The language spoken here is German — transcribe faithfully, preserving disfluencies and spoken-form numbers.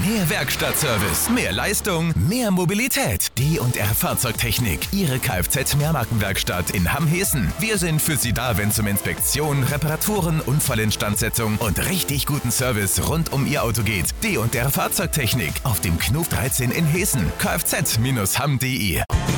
Mehr Werkstattservice, mehr Leistung, mehr Mobilität. D und R Fahrzeugtechnik, Ihre Kfz-Mehrmarkenwerkstatt in Hamm-Hessen. Wir sind für Sie da, wenn es um Inspektion, Reparaturen, Unfallinstandsetzung und richtig guten Service rund um Ihr Auto geht. D und R Fahrzeugtechnik auf dem Knuf dreizehn in Hessen. kfz Bindestrich hamm punkt de